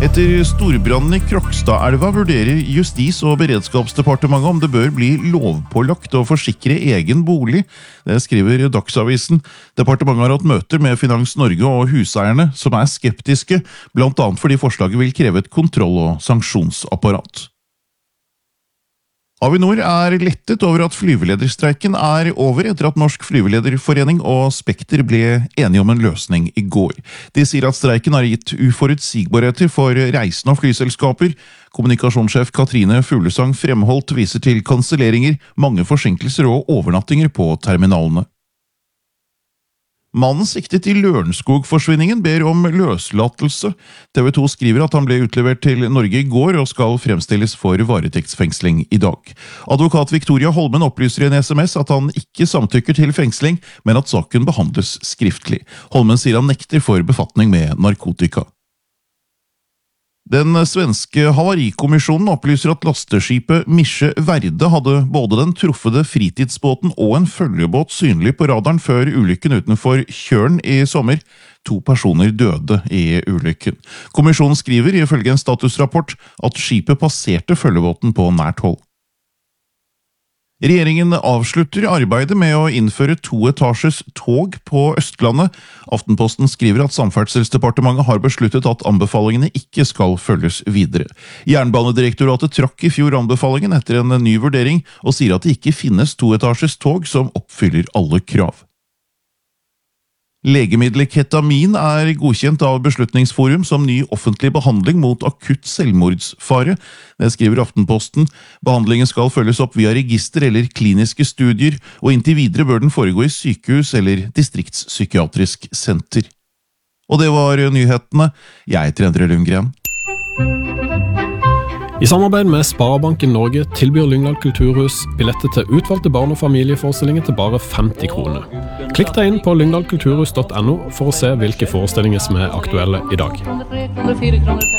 Etter storbrannen i Krokstadelva vurderer Justis- og beredskapsdepartementet om det bør bli lovpålagt å forsikre egen bolig. Det skriver Dagsavisen. Departementet har hatt møter med Finans Norge og huseierne, som er skeptiske, blant annet fordi forslaget vil kreve et kontroll- og sanksjonsapparat. Avinor er lettet over at flyvelederstreiken er over etter at Norsk Flyvelederforening og Spekter ble enige om en løsning i går. De sier at streiken har gitt uforutsigbarheter for reisende og flyselskaper. Kommunikasjonssjef Katrine Fuglesang Fremholt viser til kanselleringer, mange forsinkelser og overnattinger på terminalene. Mannen siktet i Lørenskog-forsvinningen ber om løslatelse. TV 2 skriver at han ble utlevert til Norge i går og skal fremstilles for varetektsfengsling i dag. Advokat Victoria Holmen opplyser i en SMS at han ikke samtykker til fengsling, men at saken behandles skriftlig. Holmen sier han nekter for befatning med narkotika. Den svenske havarikommisjonen opplyser at lasteskipet Misje Verde hadde både den truffede fritidsbåten og en følgebåt synlig på radaren før ulykken utenfor Kjørn i sommer. 2 personer døde i ulykken. Kommisjonen skriver ifølge en statusrapport at skipet passerte følgebåten på nært hold. Regjeringen avslutter arbeidet med å innføre 2-etasjes tog på Østlandet. Aftenposten skriver at Samferdselsdepartementet har besluttet at anbefalingene ikke skal følges videre. Jernbanedirektoratet trakk i fjor anbefalingen etter en ny vurdering, og sier at det ikke finnes 2-etasjes tog som oppfyller alle krav. Legemiddelet ketamin er godkjent av Beslutningsforum som ny offentlig behandling mot akutt selvmordsfare. Det skriver Aftenposten. Behandlingen skal følges opp via register eller kliniske studier, og inntil videre bør den foregå i sykehus eller distriktspsykiatrisk senter. Og det var nyhetene. Jeg heter Endre Lundgren. I samarbeid med Sparebanken Norge tilbyr Lyngdal Kulturhus billetter til utvalgte barn- og familieforestillinger til bare 50 kroner. Klikk deg inn på lyngdalkulturhus.no for å se hvilke forestillinger som er aktuelle i dag.